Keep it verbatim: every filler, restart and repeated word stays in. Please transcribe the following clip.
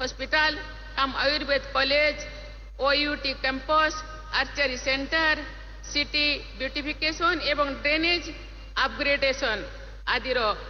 hospital कम Ayurveda college OUT campus archery centre city beautification एवं drainage upgradation आदि